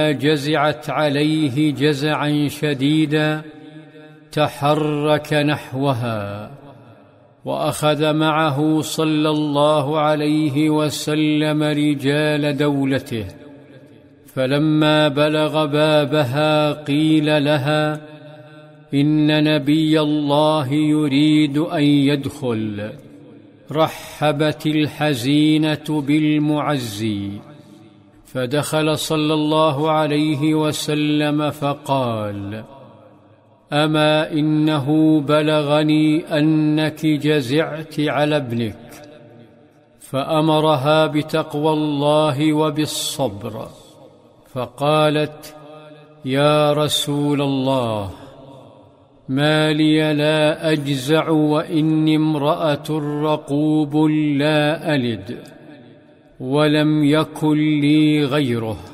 جزعت عليه جزعا شديدا تحرك نحوها، وأخذ معه صلى الله عليه وسلم رجال دولته، فلما بلغ بابها قيل لها: إن نبي الله يريد أن يدخل. رحبت الحزينة بالمعزي، فدخل صلى الله عليه وسلم فقال: أما إنه بلغني أنك جزعت على ابنك، فأمرها بتقوى الله وبالصبر، فقالت: يا رسول الله، ما لي لا أجزع وإني امرأة رقوب لا ألد ولم يكن لي غيره.